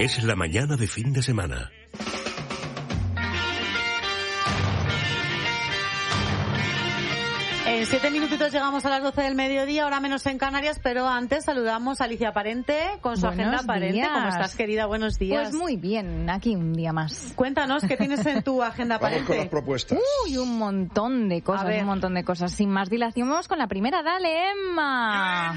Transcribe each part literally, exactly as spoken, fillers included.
Es la mañana de fin de semana. En siete minutitos llegamos a las doce del mediodía, ahora menos en Canarias, pero antes saludamos a Alicia Parente con su Buenos agenda Parente. días. ¿Cómo estás, querida? Buenos días. Pues muy bien, aquí un día más. Cuéntanos, ¿qué tienes en tu agenda Vamos Parente? con las propuestas. Uy, un montón de cosas, un montón de cosas. Sin más dilación, vamos con la primera. Dale, Emma.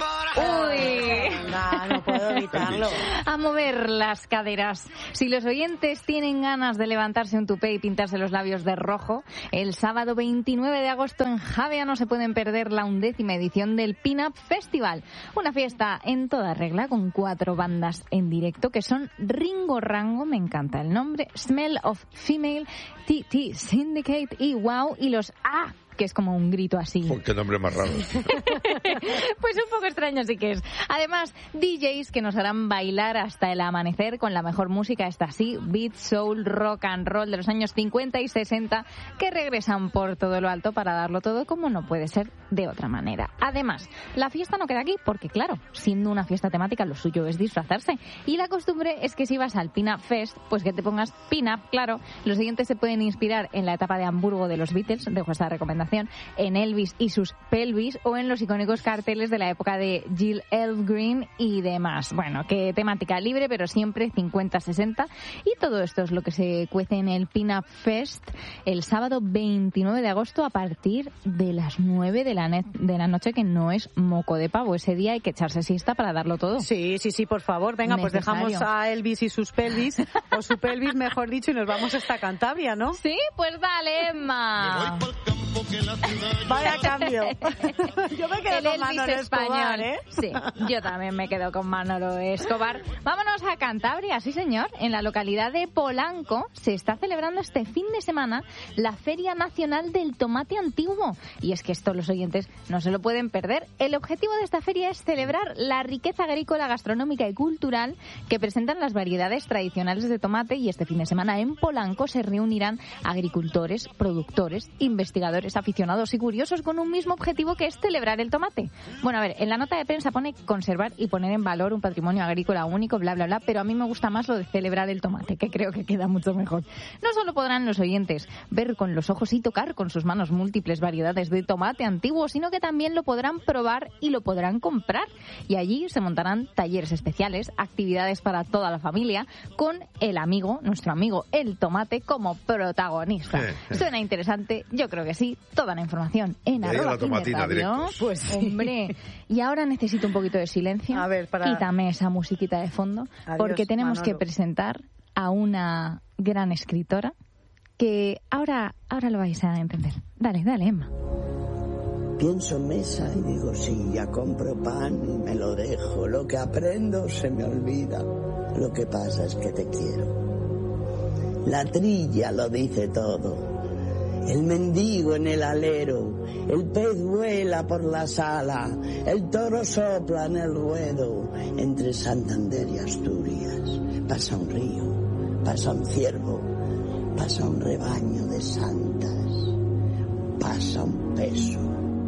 Uy. No, no puedo evitarlo. A mover las caderas. Si los oyentes tienen ganas de levantarse un tupé y pintarse los labios de rojo, el sábado veintinueve de agosto en Javea no se pueden perder la undécima edición del Pin-Up Festival. Una fiesta en toda regla con cuatro bandas en directo que son Ringo Rango, me encanta el nombre, Smell of Female, T T Syndicate y Wow, y los A, que es como un grito así. Oh, qué nombre más raro. Pues un poco extraño sí que es. Además, D Js que nos harán bailar hasta el amanecer con la mejor música, esta sí, beat, soul, rock and roll de los años cincuenta y sesenta, que regresan por todo lo alto para darlo todo como no puede ser de otra manera. Además, la fiesta no queda aquí porque, claro, siendo una fiesta temática, lo suyo es disfrazarse. Y la costumbre es que si vas al Pin-Up Fest, pues que te pongas Pin-Up, claro. Los siguientes se pueden inspirar en la etapa de Hamburgo de los Beatles, dejo esta recomendación, en Elvis y sus pelvis o en los icónicos carteles de la época de Jill Elfgreen y demás. Bueno, que temática libre, pero siempre cincuenta sesenta. Y todo esto es lo que se cuece en el Pin-Up Fest el sábado veintinueve de agosto a partir de las nueve de la, de la noche, que no es moco de pavo. Ese día hay que echarse siesta para darlo todo. Sí, sí, sí, por favor. Venga, Necesario. Pues dejamos a Elvis y sus pelvis, o su pelvis, mejor dicho, y nos vamos hasta Cantabria, ¿no? Sí, pues dale, Emma. Vaya cambio. Yo me quedo El con Elvis Manolo Escobar, español. ¿eh? Sí, yo también me quedo con Manolo Escobar. Vámonos a Cantabria, sí señor. En la localidad de Polanco se está celebrando este fin de semana la Feria Nacional del Tomate Antiguo. Y es que esto los oyentes no se lo pueden perder. El objetivo de esta feria es celebrar la riqueza agrícola, gastronómica y cultural que presentan las variedades tradicionales de tomate, y este fin de semana en Polanco se reunirán agricultores, productores, investigadores, aficionados y curiosos con un mismo objetivo, que es celebrar el tomate. Bueno, a ver, en la nota de prensa pone conservar y poner en valor un patrimonio agrícola único, bla, bla, bla, pero a mí me gusta más lo de celebrar el tomate, que creo que queda mucho mejor. No solo podrán los oyentes ver con los ojos y tocar con sus manos múltiples variedades de tomate antiguo, sino que también lo podrán probar y lo podrán comprar. Y allí se montarán talleres especiales, actividades para toda la familia, con el amigo, nuestro amigo el tomate, como protagonista. Suena interesante, yo creo que sí. Toda la información en Y ahí arroba la tomatina Cine Radio. directos. Pues sí. Hombre, y ahora necesito un poquito de silencio. A ver, para- Quítame esa musiquita de fondo, Adiós, porque tenemos Manolo. que presentar a una gran escritora que ahora, ahora lo vais a entender. Dale, dale, Emma. Pienso en mesa y digo, sí, ya compro pan y me lo dejo. Lo que aprendo se me olvida. Lo que pasa es que te quiero. La trilla lo dice todo. El mendigo en el alero, el pez vuela por la sala, el toro sopla en el ruedo. Entre Santander y Asturias pasa un río, pasa un ciervo, pasa un rebaño de santas, pasa un peso.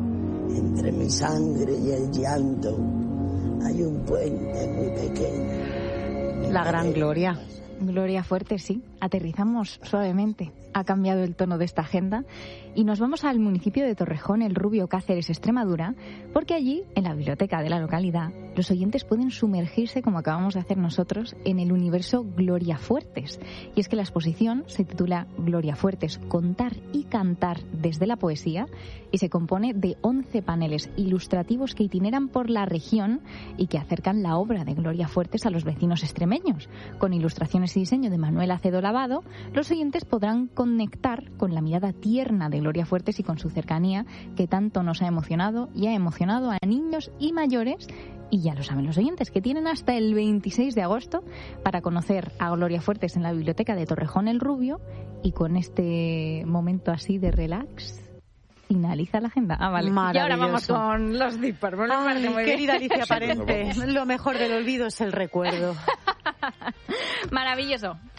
Entre mi sangre y el llanto hay un puente muy pequeño. La gran Gloria. Gloria Fuerte, sí. Aterrizamos suavemente. Ha cambiado el tono de esta agenda y nos vamos al municipio de Torrejón, el Rubio, Cáceres, Extremadura, porque allí, en la biblioteca de la localidad, los oyentes pueden sumergirse, como acabamos de hacer nosotros, en el universo Gloria Fuertes. Y es que la exposición se titula Gloria Fuertes, contar y cantar desde la poesía, y se compone de once paneles ilustrativos que itineran por la región y que acercan la obra de Gloria Fuertes a los vecinos extremeños. Con ilustraciones y diseño de Manuel Acedo Lavado, los oyentes podrán conectar con la mirada tierna de Gloria Fuertes y con su cercanía, que tanto nos ha emocionado y ha emocionado a niños y mayores. Y ya lo saben los oyentes, que tienen hasta el veintiséis de agosto para conocer a Gloria Fuertes en la biblioteca de Torrejón el Rubio. Y con este momento así de relax finaliza la agenda. Ah, vale. Y ahora vamos con los Deeper. Bueno, Ay, muy querida bien. Alicia Parente, lo mejor del olvido es el recuerdo. Maravilloso.